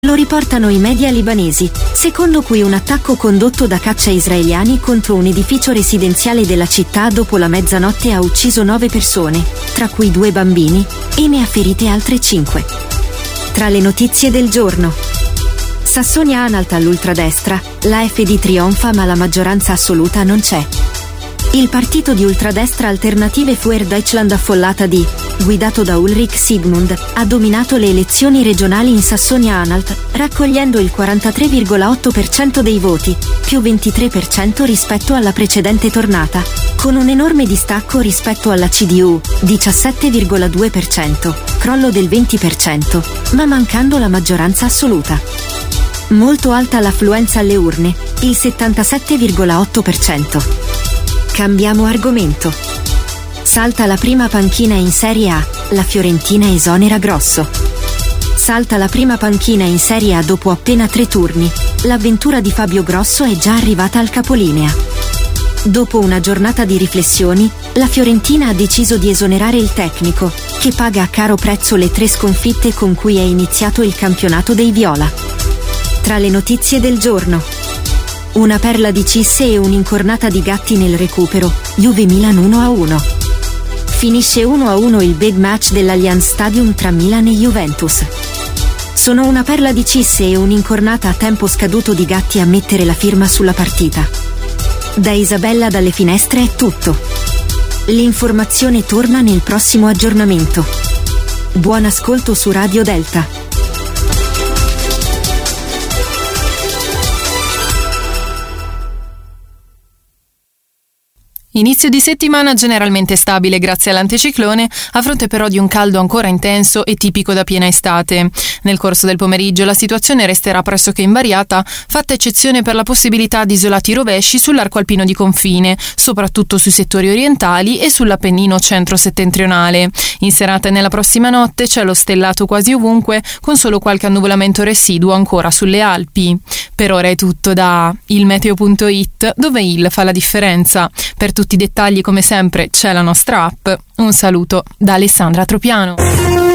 Lo riportano i media libanesi, secondo cui un attacco condotto da caccia israeliani contro un edificio residenziale della città dopo la mezzanotte ha ucciso 9 persone, tra cui 2 bambini, e ne ha ferite altre 5. Tra le notizie del giorno: Sassonia-Anhalt all'ultradestra, l'AfD trionfa ma la maggioranza assoluta non c'è. Il partito di ultradestra Alternative für Deutschland affollata di, guidato da Ulrich Siegmund, ha dominato le elezioni regionali in Sassonia-Anhalt, raccogliendo il 43,8% dei voti, più 23% rispetto alla precedente tornata, con un enorme distacco rispetto alla CDU, 17,2%, crollo del 20%, ma mancando la maggioranza assoluta. Molto alta l'affluenza alle urne, il 77,8%. Cambiamo argomento. Salta la prima panchina in Serie A, la Fiorentina esonera Grosso. Salta la prima panchina in Serie A dopo appena 3 turni, l'avventura di Fabio Grosso è già arrivata al capolinea. Dopo una giornata di riflessioni, la Fiorentina ha deciso di esonerare il tecnico, che paga a caro prezzo le 3 sconfitte con cui è iniziato il campionato dei Viola. Tra le notizie del giorno: una perla di Cisse e un'incornata di Gatti nel recupero, Juve-Milan 1-1. Finisce 1-1 il big match dell'Allianz Stadium tra Milan e Juventus. Sono una perla di Cisse e un'incornata a tempo scaduto di Gatti a mettere la firma sulla partita. Da Isabella dalle finestre è tutto. L'informazione torna nel prossimo aggiornamento. Buon ascolto su Radio Delta. Inizio di settimana generalmente stabile grazie all'anticiclone, a fronte però di un caldo ancora intenso e tipico da piena estate. Nel corso del pomeriggio la situazione resterà pressoché invariata, fatta eccezione per la possibilità di isolati rovesci sull'arco alpino di confine, soprattutto sui settori orientali e sull'Appennino centro-settentrionale. In serata e nella prossima notte cielo stellato quasi ovunque, con solo qualche annuvolamento residuo ancora sulle Alpi. Per ora è tutto da ilmeteo.it, dove il fa la differenza. Per tutti i dettagli, come sempre, c'è la nostra app. Un saluto da Alessandra Tropiano.